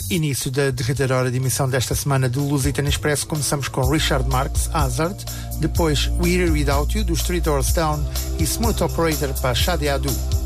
Início da derradeira hora de emissão desta semana do Lusitano Expresso. Começamos com Richard Marx, Hazard, depois We're Without You, dos Three Doors Down, e Smooth Operator para Shadi Adu.